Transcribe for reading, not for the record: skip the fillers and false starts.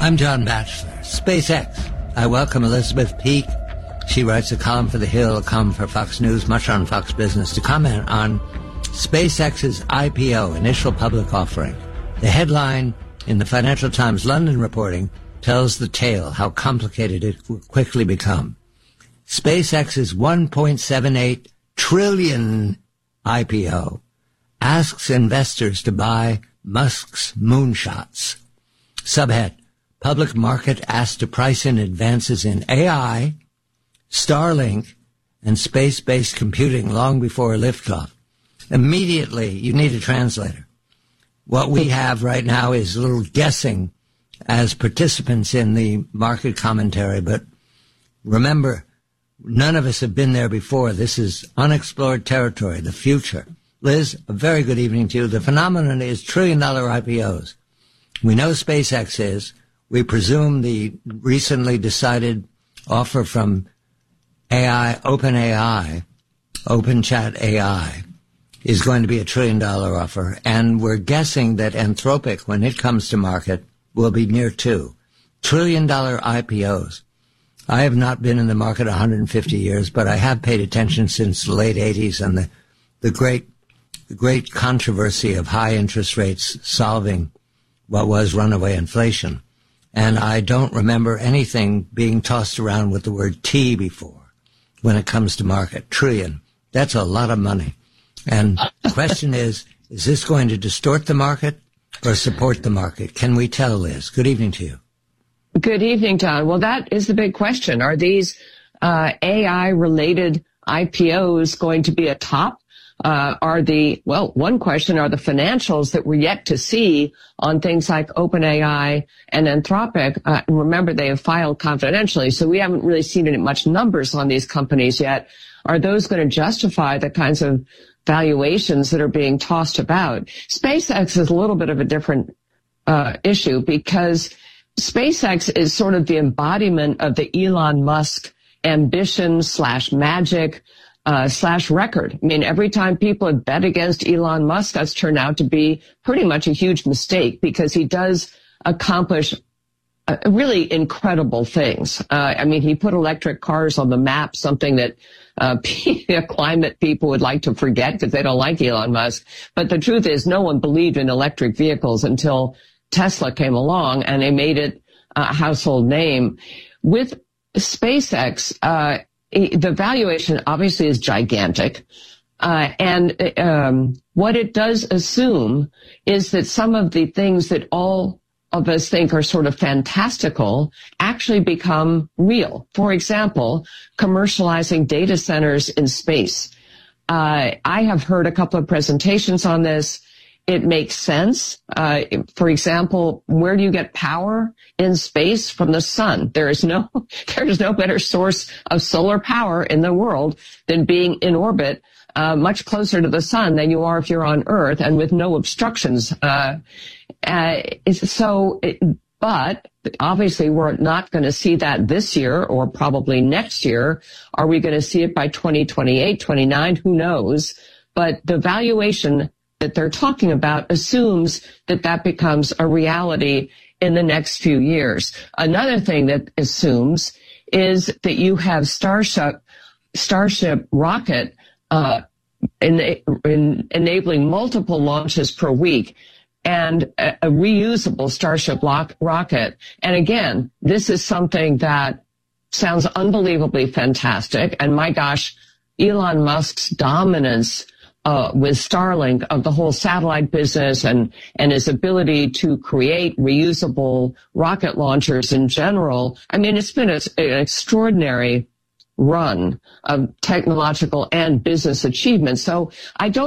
I'm John Batchelor. SpaceX. I welcome Elizabeth Peake. She writes a column for The Hill, a column for Fox News, much on Fox Business, to comment on SpaceX's IPO, initial public offering. The headline in the Financial Times London reporting tells the tale, how complicated it will quickly become. SpaceX's $1.78 trillion IPO asks investors to buy Musk's moonshots. Subhead, public market asked to price in advances in AI, Starlink, and space-based computing long before liftoff. Immediately, you need a translator. What we have right now is a little guessing as participants in the market commentary, but remember, none of us have been there before. This is unexplored territory, the future. Liz, a very good evening to you. The phenomenon is trillion-dollar IPOs. We know SpaceX is. We presume the recently decided offer from OpenChat AI, is going to be $1 trillion offer. And we're guessing that Anthropic, when it comes to market, will be near $2 trillion IPOs. I have not been in the market 150 years, but I have paid attention since the late 80s and the great controversy of high interest rates solving what was runaway inflation. And I don't remember anything being tossed around with the word T before when it comes to market. Trillion. That's a lot of money. And the question is this going to distort the market or support the market? Can we tell, Liz? Good evening to you. Good evening, John. Well, that is the big question. Are these AI-related IPOs going to be a top? One question, are the financials that we're yet to see on things like OpenAI and Anthropic, remember they have filed confidentially, so we haven't really seen any much numbers on these companies yet. Are those going to justify the kinds of valuations that are being tossed about? SpaceX is a little bit of a different issue because SpaceX is sort of the embodiment of the Elon Musk ambition / magic / record. I mean, every time people have bet against Elon Musk, that's turned out to be pretty much a huge mistake because he does accomplish really incredible things. I mean, he put electric cars on the map, something that climate people would like to forget because they don't like Elon Musk. But the truth is, no one believed in electric vehicles until Tesla came along and they made it a household name. With SpaceX, the valuation obviously is gigantic. And what it does assume is that some of the things that all of us think are sort of fantastical actually become real. For example, commercializing data centers in space. I have heard a couple of presentations on this. It makes sense. For example, where do you get power in space? From the sun. There is no better source of solar power in the world than being in orbit, much closer to the sun than you are if you're on Earth and with no obstructions. But obviously we're not going to see that this year or probably next year. Are we going to see it by 2028, 29? Who knows? But the valuation that they're talking about assumes that becomes a reality in the next few years. Another thing that assumes is that you have Starship rocket enabling multiple launches per week and a reusable Starship rocket. And again, this is something that sounds unbelievably fantastic. And my gosh, Elon Musk's dominance with Starlink of the whole satellite business and his ability to create reusable rocket launchers in general. I mean, it's been an extraordinary run of technological and business achievements. So I don't